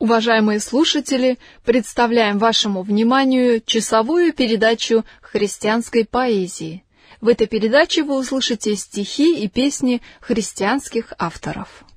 Уважаемые слушатели, представляем вашему вниманию часовую передачу христианской поэзии. В этой передаче вы услышите стихи и песни христианских авторов.